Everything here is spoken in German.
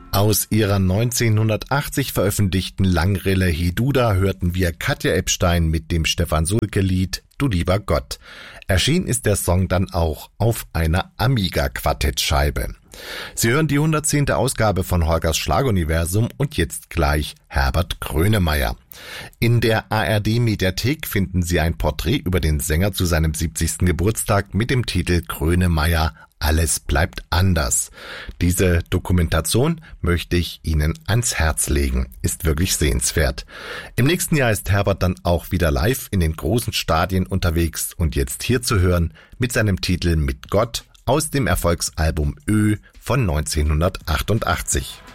Aus ihrer 1980 veröffentlichten Langrille Heduda hörten wir Katja Epstein mit dem Stefan Sulke-Lied Du lieber Gott. Erschienen ist der Song dann auch auf einer Amiga-Quartettscheibe. Sie hören die 110. Ausgabe von Holgers Schlaguniversum und jetzt gleich Herbert Grönemeyer. In der ARD-Mediathek finden Sie ein Porträt über den Sänger zu seinem 70. Geburtstag mit dem Titel Grönemeyer Alles bleibt anders. Diese Dokumentation möchte ich Ihnen ans Herz legen. Ist wirklich sehenswert. Im nächsten Jahr ist Herbert dann auch wieder live in den großen Stadien unterwegs und jetzt hier zu hören mit seinem Titel Mit Gott aus dem Erfolgsalbum Ö von 1988.